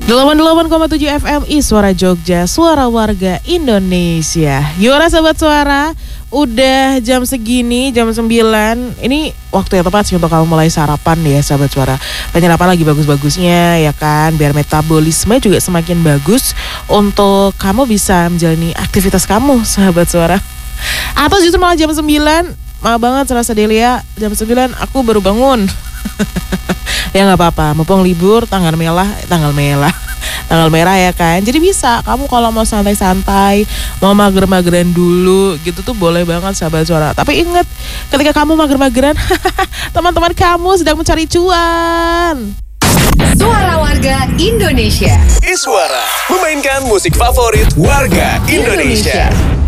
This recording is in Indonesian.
88,7 FMI Suara Jogja, suara warga Indonesia. Gimana sahabat suara? Udah jam segini, jam 9. Ini waktu yang tepat sih untuk kamu mulai sarapan ya sahabat suara. Penyerapan lagi bagus-bagusnya ya kan, biar metabolisme juga semakin bagus untuk kamu bisa menjalani aktivitas kamu sahabat suara. Atau justru malah jam 9, maaf banget serasa Delia, jam 9 aku baru bangun. Ya gak apa-apa, mumpung libur tanggal merah ya kan. Jadi bisa kamu kalau mau santai-santai, mau mager-mageran dulu gitu tuh boleh banget sahabat suara. Tapi ingat, ketika kamu mager-mageran teman-teman kamu sedang mencari cuan. Suara warga Indonesia. Iswara memainkan musik favorit warga Indonesia.